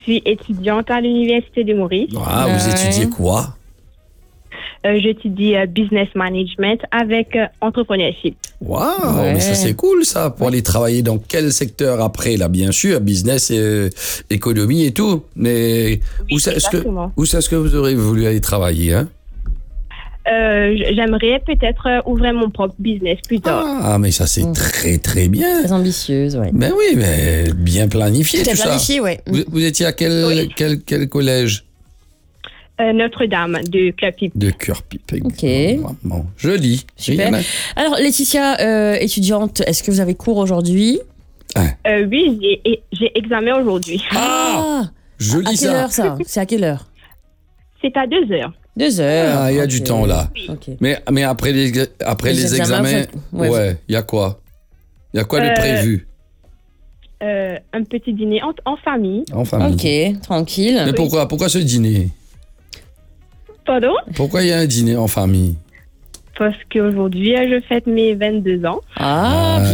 suis étudiante à l'Université de Maurice. Ah, vous étudiez quoi? J'étudie business management avec entrepreneurship. Waouh, Ouais. mais ça c'est cool ça, pour aller travailler dans quel secteur après là, bien sûr, business et économie et tout. Mais Oui, où est-ce exactement. que vous aurez voulu aller travailler, hein? J'aimerais peut-être ouvrir mon propre business plus tard. Ah, mais ça c'est très très bien. Très ambitieuse, ouais. Ben oui, mais bien planifié Tout tout est planifié, ça. ouais. Vous étiez à quel collège? Notre-Dame de Clapip. De Cœur-Pipe. Ok. Bon, joli. Super. Il y en a- Alors, Laetitia, étudiante, est-ce que vous avez cours aujourd'hui? Oui, j'ai examen aujourd'hui. Ah, À joli quelle ça. heure ça? C'est à quelle heure? C'est à 2h. 2h. Ah, il y a du temps là. Ok. Mais après les Les examens, examens, vous faites- ouais. il y a quoi? Il y a quoi de prévu Un petit dîner en famille. en famille? Ok, tranquille. Mais pourquoi ce dîner? Pardon? Pourquoi il y a un dîner en famille? Parce qu'aujourd'hui, je fête mes 22 ans. Ah,